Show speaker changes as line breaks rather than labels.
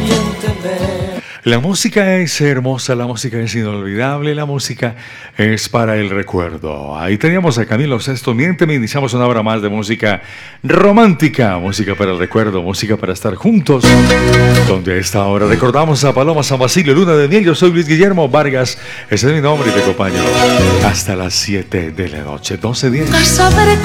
La música es hermosa, la música es inolvidable, la música es para el recuerdo. Ahí teníamos a Camilo Sesto, Miénteme, iniciamos una hora más de música romántica, música para el recuerdo, música para estar juntos. Donde a esta hora recordamos a Paloma San Basilio, Luna de Miel. Yo soy Luis Guillermo Vargas, ese es mi nombre y te acompaño hasta las 7 de la noche, 12:10.